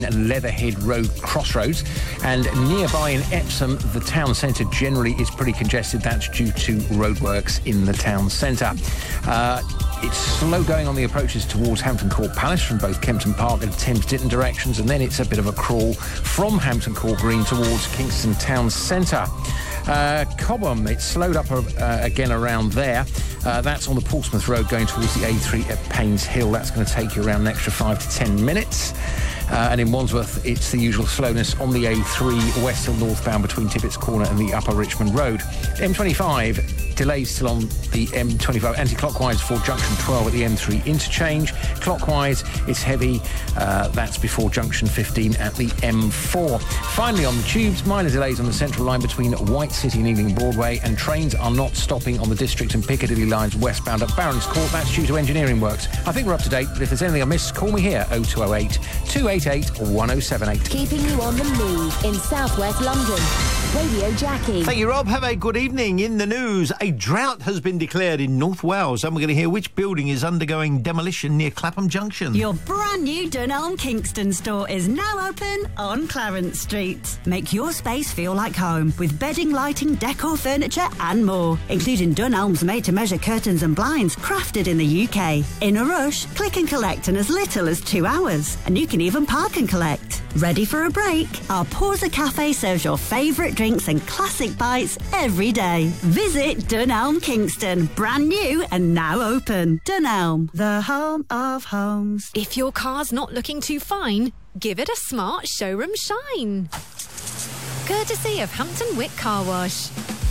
Leatherhead Road crossroads, and nearby in Epsom the town centre generally is pretty congested. That's due to roadworks in the town centre. It's slow going on the approaches towards Hampton Court Palace from both Kempton Park and Thames Ditton directions, and then it's a bit of a crawl from Hampton Court Green towards Kingston Town Centre. Cobham, it's slowed up again around there. That's on the Portsmouth Road going towards the A3 at Paynes Hill. That's going to take you around an extra 5 to 10 minutes. And in Wandsworth, it's the usual slowness on the A3 West Hill northbound between Tippett's Corner and the Upper Richmond Road. M25, delays still on the M25 anti-clockwise for junction 12 at the M3 interchange. Clockwise, it's heavy. That's before junction 15 at the M4. Finally, on the tubes, minor delays on the central line between White City and Ealing Broadway, and trains are not stopping on the District and Piccadilly lines westbound at Barons Court. That's due to engineering works. I think we're up to date, but if there's anything I missed, call me here, 0208 288 1078. Keeping you on the move in southwest London. Radio Jackie. Thank you, Rob. Have a good evening. In the news, a drought has been declared in North Wales, and we're going to hear which building is undergoing demolition near Clapham Junction. Your brand new Dunelm Kingston store is now open on Clarence Street. Make your space feel like home with bedding, lighting, decor, furniture and more, including Dunelm's made-to-measure curtains and blinds crafted in the UK. In a rush, click and collect in as little as 2 hours, and you can even park and collect. Ready for a break? Our Porza Cafe serves your favourite drinks and classic bites every day. Visit Dunelm Kingston, brand new and now open. Dunelm, the home of homes. If your car's not looking too fine, give it a smart showroom shine. Courtesy of Hampton Wick Car Wash.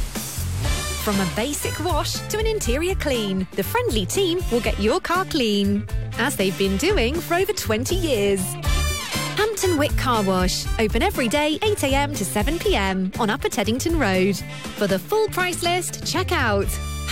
From a basic wash to an interior clean, the friendly team will get your car clean, as they've been doing for over 20 years. Hampton Wick Car Wash, open every day 8 a.m. to 7 p.m. on Upper Teddington Road. For the full price list, check out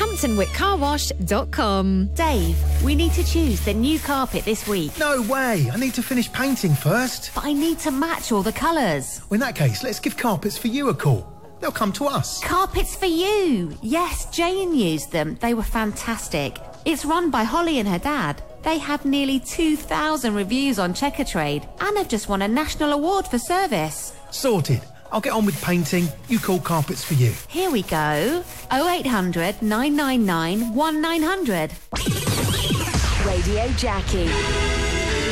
hamptonwickcarwash.com. Dave, we need to choose the new carpet this week. No way! I need to finish painting first. But I need to match all the colours. Well, in that case, let's give Carpets for You a call. They'll come to us. Carpets for You! Yes, Jane used them. They were fantastic. It's run by Holly and her dad. They have nearly 2,000 reviews on Checkatrade and have just won a national award for service. Sorted. I'll get on with painting. You call Carpets for You. Here we go. 0800 999 1900. Radio Jackie.